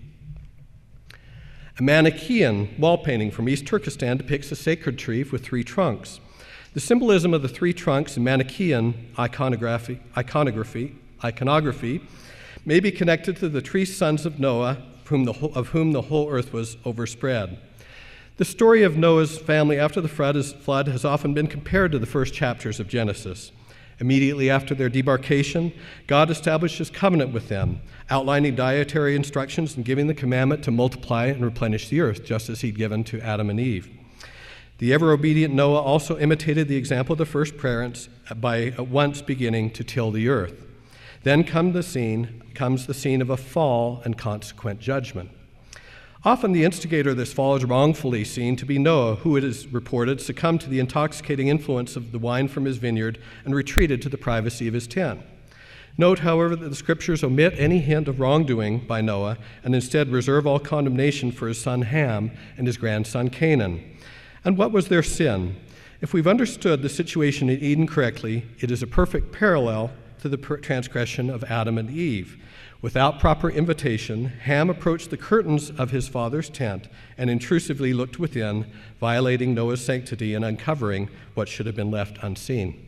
A Manichaean wall painting from East Turkestan depicts a sacred tree with three trunks. The symbolism of the three trunks in Manichaean iconography, iconography, iconography may be connected to the three sons of Noah, whom the whole, of whom the whole earth was overspread. The story of Noah's family after the flood has often been compared to the first chapters of Genesis. Immediately after their debarkation, God established his covenant with them, outlining dietary instructions and giving the commandment to multiply and replenish the earth, just as he'd given to Adam and Eve. The ever-obedient Noah also imitated the example of the first parents by at once beginning to till the earth. Then come the scene, comes the scene of a fall and consequent judgment. Often the instigator of this fall is wrongfully seen to be Noah, who, it is reported, succumbed to the intoxicating influence of the wine from his vineyard and retreated to the privacy of his tent. Note, however, that the scriptures omit any hint of wrongdoing by Noah and instead reserve all condemnation for his son Ham and his grandson Canaan. And what was their sin? If we've understood the situation in Eden correctly, it is a perfect parallel to the transgression of Adam and Eve. Without proper invitation, Ham approached the curtains of his father's tent and intrusively looked within, violating Noah's sanctity and uncovering what should have been left unseen.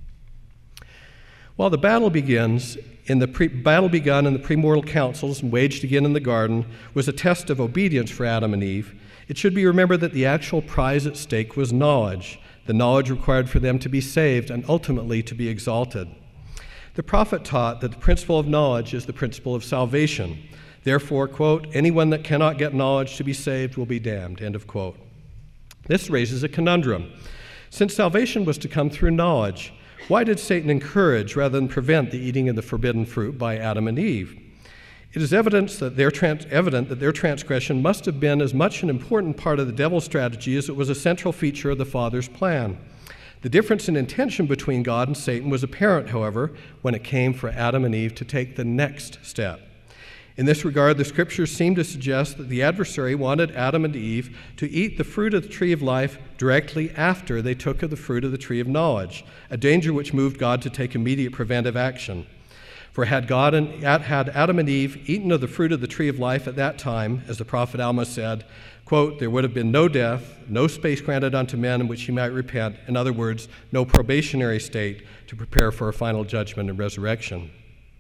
While the battle begins, in the pre- battle begun in the premortal councils and waged again in the garden was a test of obedience for Adam and Eve, it should be remembered that the actual prize at stake was knowledge, the knowledge required for them to be saved and ultimately to be exalted. The prophet taught that the principle of knowledge is the principle of salvation. Therefore, quote, anyone that cannot get knowledge to be saved will be damned, end of quote. This raises a conundrum. Since salvation was to come through knowledge, why did Satan encourage rather than prevent the eating of the forbidden fruit by Adam and Eve? It is evidence that their trans- evident that their transgression must have been as much an important part of the devil's strategy as it was a central feature of the Father's plan. The difference in intention between God and Satan was apparent, however, when it came for Adam and Eve to take the next step. In this regard, the scriptures seem to suggest that the adversary wanted Adam and Eve to eat the fruit of the tree of life directly after they took of the fruit of the tree of knowledge, a danger which moved God to take immediate preventive action. For had God and had Adam and Eve eaten of the fruit of the tree of life at that time, as the prophet Alma said, quote, there would have been no death, no space granted unto men in which he might repent. In other words, no probationary state to prepare for a final judgment and resurrection.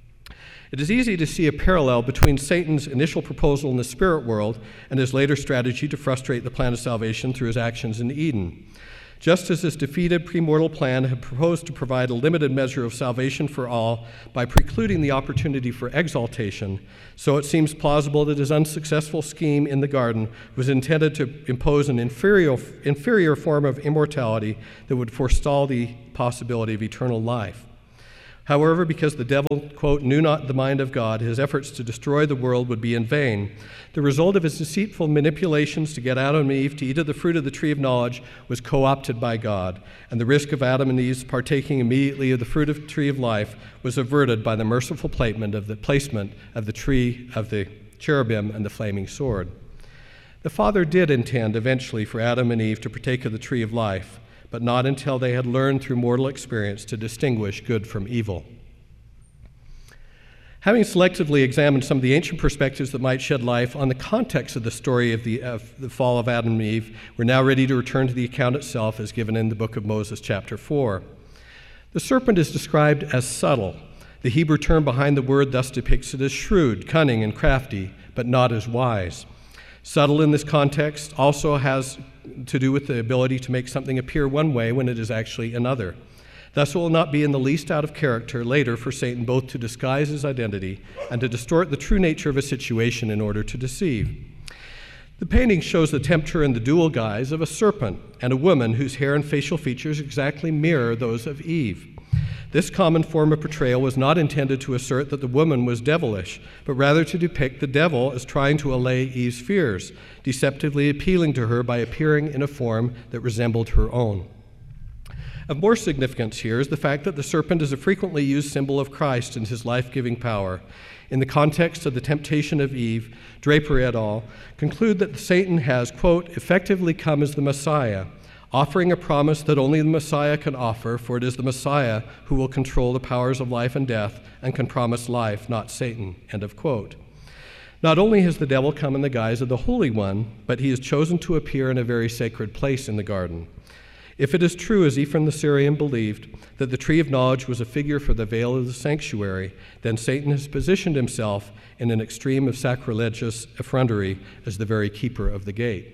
It is easy to see a parallel between Satan's initial proposal in the spirit world and his later strategy to frustrate the plan of salvation through his actions in Eden. Just as this defeated premortal plan had proposed to provide a limited measure of salvation for all by precluding the opportunity for exaltation, so it seems plausible that his unsuccessful scheme in the garden was intended to impose an inferior, inferior form of immortality that would forestall the possibility of eternal life. However, because the devil, quote, knew not the mind of God, his efforts to destroy the world would be in vain. The result of his deceitful manipulations to get Adam and Eve to eat of the fruit of the tree of knowledge was co-opted by God, and the risk of Adam and Eve's partaking immediately of the fruit of the tree of life was averted by the merciful placement of the placement of the tree of the cherubim and the flaming sword. The Father did intend eventually for Adam and Eve to partake of the tree of life, but not until they had learned through mortal experience to distinguish good from evil. Having selectively examined some of the ancient perspectives that might shed light on the context of the story of the, of the fall of Adam and Eve, we're now ready to return to the account itself as given in the book of Moses, chapter four. The serpent is described as subtle. The Hebrew term behind the word thus depicts it as shrewd, cunning, and crafty, but not as wise. Subtle in this context also has to do with the ability to make something appear one way when it is actually another. Thus, it will not be in the least out of character later for Satan both to disguise his identity and to distort the true nature of a situation in order to deceive. The painting shows the tempter in the dual guise of a serpent and a woman whose hair and facial features exactly mirror those of Eve. This common form of portrayal was not intended to assert that the woman was devilish, but rather to depict the devil as trying to allay Eve's fears, deceptively appealing to her by appearing in a form that resembled her own. Of more significance here is the fact that the serpent is a frequently used symbol of Christ and his life-giving power. In the context of the temptation of Eve, Draper et al. Conclude that Satan has, quote, effectively come as the Messiah, offering a promise that only the Messiah can offer, for it is the Messiah who will control the powers of life and death and can promise life, not Satan, end of quote. Not only has the devil come in the guise of the Holy One, but he has chosen to appear in a very sacred place in the garden. If it is true, as Ephraim the Syrian believed, that the tree of knowledge was a figure for the veil of the sanctuary, then Satan has positioned himself in an extreme of sacrilegious effrontery as the very keeper of the gate.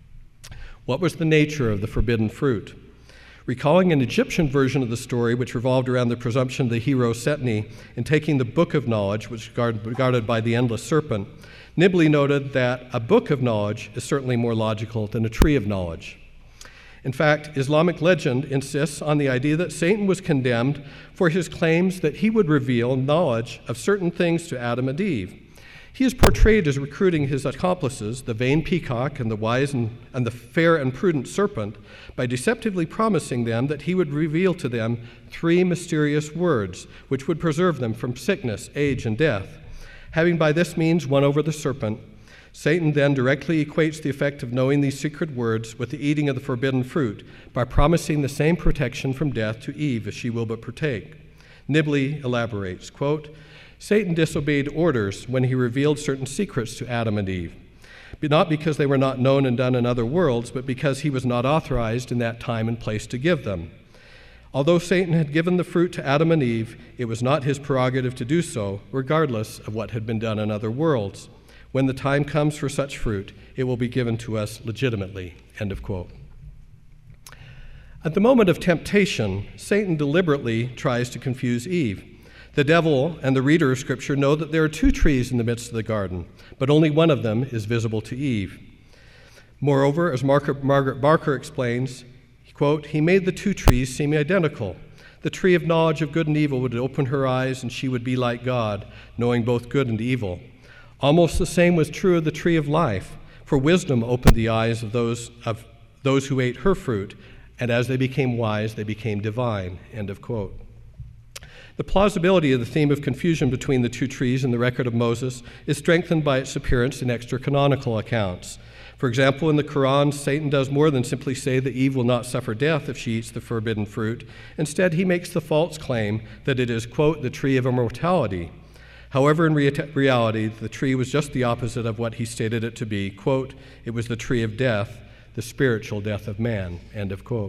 What was the nature of the forbidden fruit? Recalling an Egyptian version of the story which revolved around the presumption of the hero Setni in taking the book of knowledge, which was regarded by the endless serpent, Nibley noted that a book of knowledge is certainly more logical than a tree of knowledge. In fact, Islamic legend insists on the idea that Satan was condemned for his claims that he would reveal knowledge of certain things to Adam and Eve. He is portrayed as recruiting his accomplices, the vain peacock and the wise and, and the fair and prudent serpent, by deceptively promising them that he would reveal to them three mysterious words which would preserve them from sickness, age, and death. Having by this means won over the serpent, Satan then directly equates the effect of knowing these secret words with the eating of the forbidden fruit by promising the same protection from death to Eve if she will but partake. Nibley elaborates, quote, Satan disobeyed orders when he revealed certain secrets to Adam and Eve, but not because they were not known and done in other worlds, but because he was not authorized in that time and place to give them. Although Satan had given the fruit to Adam and Eve, it was not his prerogative to do so, regardless of what had been done in other worlds. When the time comes for such fruit, it will be given to us legitimately, end of quote. At the moment of temptation, Satan deliberately tries to confuse Eve. The devil and the reader of Scripture know that there are two trees in the midst of the garden, but only one of them is visible to Eve. Moreover, as Margaret Barker explains, quote, he made the two trees seem identical. The tree of knowledge of good and evil would open her eyes, and she would be like God, knowing both good and evil. Almost the same was true of the tree of life, for wisdom opened the eyes of those, of those who ate her fruit, and as they became wise, they became divine, end of quote. The plausibility of the theme of confusion between the two trees in the record of Moses is strengthened by its appearance in extra-canonical accounts. For example, in the Quran, Satan does more than simply say that Eve will not suffer death if she eats the forbidden fruit. Instead, he makes the false claim that it is, quote, the tree of immortality. However, in rea- reality, the tree was just the opposite of what he stated it to be, quote, it was the tree of death, the spiritual death of man, end of quote.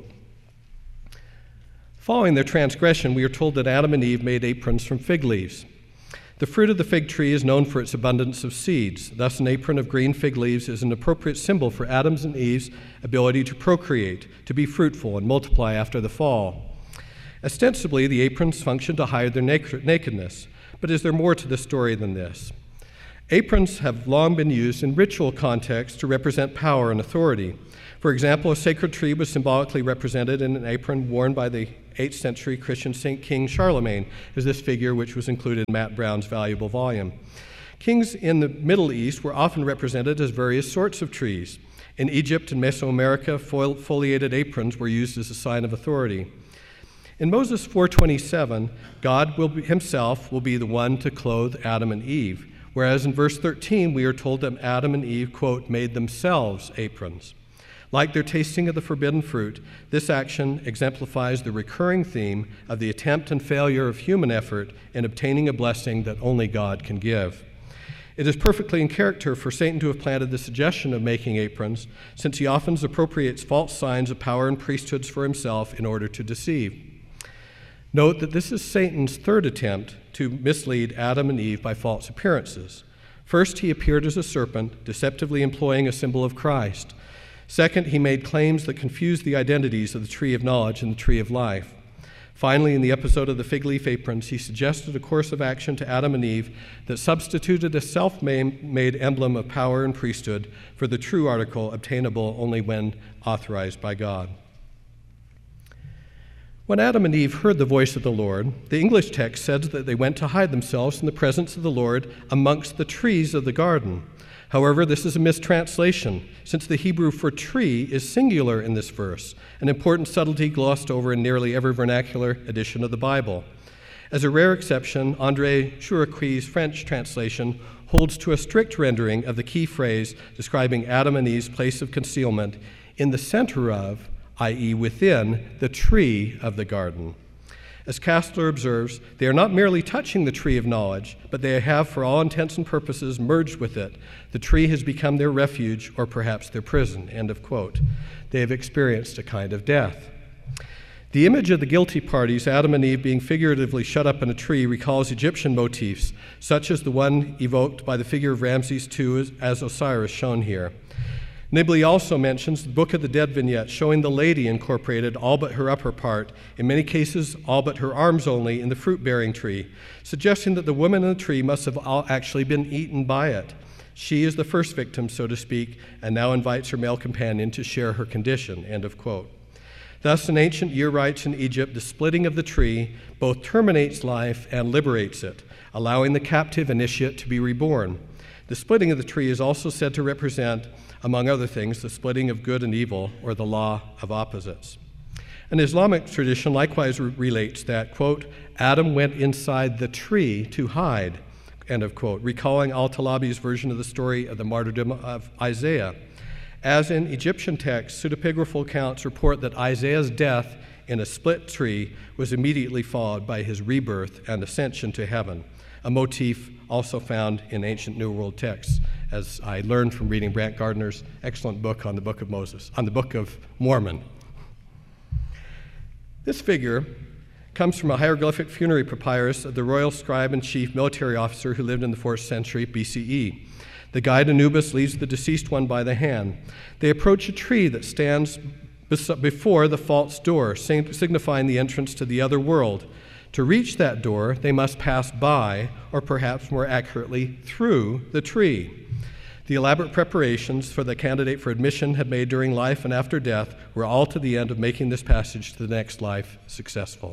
Following their transgression, we are told that Adam and Eve made aprons from fig leaves. The fruit of the fig tree is known for its abundance of seeds. Thus, an apron of green fig leaves is an appropriate symbol for Adam's and Eve's ability to procreate, to be fruitful, and multiply after the fall. Ostensibly, the aprons function to hide their nakedness, but is there more to the story than this? Aprons have long been used in ritual contexts to represent power and authority. For example, a sacred tree was symbolically represented in an apron worn by the eighth century Christian Saint King Charlemagne, as this figure which was included in Matt Brown's valuable volume. Kings in the Middle East were often represented as various sorts of trees. In Egypt and Mesoamerica, foliated aprons were used as a sign of authority. In Moses four twenty-seven, God will be, himself will be the one to clothe Adam and Eve, whereas in verse thirteen we are told that Adam and Eve, quote, made themselves aprons. Like their tasting of the forbidden fruit, this action exemplifies the recurring theme of the attempt and failure of human effort in obtaining a blessing that only God can give. It is perfectly in character for Satan to have planted the suggestion of making aprons, since he often appropriates false signs of power and priesthoods for himself in order to deceive. Note that this is Satan's third attempt to mislead Adam and Eve by false appearances. First, he appeared as a serpent, deceptively employing a symbol of Christ. Second, he made claims that confused the identities of the tree of knowledge and the tree of life. Finally, in the episode of the fig leaf aprons, he suggested a course of action to Adam and Eve that substituted a self-made emblem of power and priesthood for the true article obtainable only when authorized by God. When Adam and Eve heard the voice of the Lord, the English text says that they went to hide themselves in the presence of the Lord amongst the trees of the garden. However, this is a mistranslation, since the Hebrew for tree is singular in this verse, an important subtlety glossed over in nearly every vernacular edition of the Bible. As a rare exception, André Chourequi's French translation holds to a strict rendering of the key phrase describing Adam and Eve's place of concealment in the center of, that is within, the tree of the garden. As Kastler observes, they are not merely touching the tree of knowledge, but they have, for all intents and purposes, merged with it. The tree has become their refuge, or perhaps their prison, end of quote. They have experienced a kind of death. The image of the guilty parties, Adam and Eve, being figuratively shut up in a tree recalls Egyptian motifs, such as the one evoked by the figure of Ramses the Second as Osiris shown here. Nibley also mentions the Book of the Dead vignette showing the lady incorporated all but her upper part, in many cases all but her arms only, in the fruit-bearing tree, suggesting that the woman in the tree must have actually been eaten by it. She is the first victim, so to speak, and now invites her male companion to share her condition, end of quote. Thus, in ancient year rites in Egypt, the splitting of the tree both terminates life and liberates it, allowing the captive initiate to be reborn. The splitting of the tree is also said to represent, among other things, the splitting of good and evil, or the law of opposites. An Islamic tradition likewise re- relates that, quote, Adam went inside the tree to hide, end of quote, recalling Al-Talabi's version of the story of the martyrdom of Isaiah. As in Egyptian texts, pseudepigraphal accounts report that Isaiah's death in a split tree was immediately followed by his rebirth and ascension to heaven, a motif also found in ancient New World texts, as I learned from reading Brant Gardner's excellent book on the Book of Moses, on the Book of Mormon. This figure comes from a hieroglyphic funerary papyrus of the royal scribe-in-chief military officer who lived in the fourth century B C E. The guide Anubis leads the deceased one by the hand. They approach a tree that stands before the false door, signifying the entrance to the other world. To reach that door, they must pass by, or perhaps more accurately, through the tree. The elaborate preparations for the candidate for admission had made during life and after death were all to the end of making this passage to the next life successful.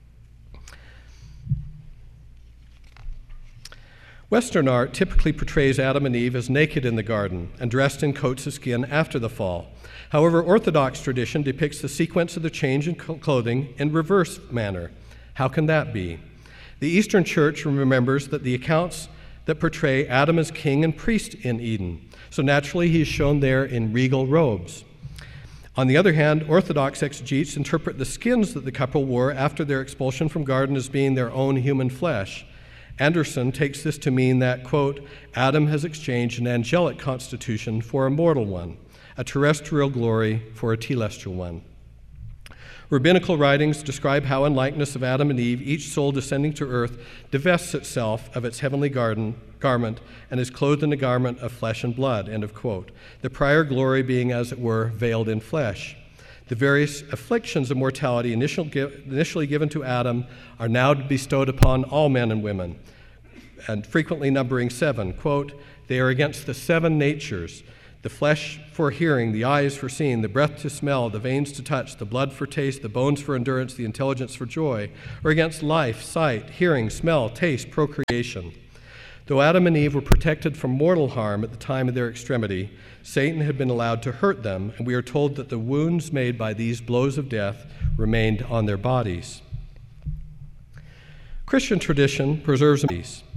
Western art typically portrays Adam and Eve as naked in the garden and dressed in coats of skin after the fall. However, Orthodox tradition depicts the sequence of the change in clothing in reverse manner. How can that be? The Eastern Church remembers that the accounts that portray Adam as king and priest in Eden, so naturally he is shown there in regal robes. On the other hand, Orthodox exegetes interpret the skins that the couple wore after their expulsion from garden as being their own human flesh. Anderson takes this to mean that, quote, Adam has exchanged an angelic constitution for a mortal one, a terrestrial glory for a telestial one. Rabbinical writings describe how, in likeness of Adam and Eve, each soul descending to earth divests itself of its heavenly garden, garment and is clothed in a garment of flesh and blood, end of quote. The prior glory being, as it were, veiled in flesh. The various afflictions of mortality initially given to Adam are now bestowed upon all men and women, and frequently numbering seven. Quote, they are against the seven natures, the flesh for hearing, the eyes for seeing, the breath to smell, the veins to touch, the blood for taste, the bones for endurance, the intelligence for joy, or against life, sight, hearing, smell, taste, procreation. Though Adam and Eve were protected from mortal harm at the time of their extremity, Satan had been allowed to hurt them, and we are told that the wounds made by these blows of death remained on their bodies. Christian tradition preserves these.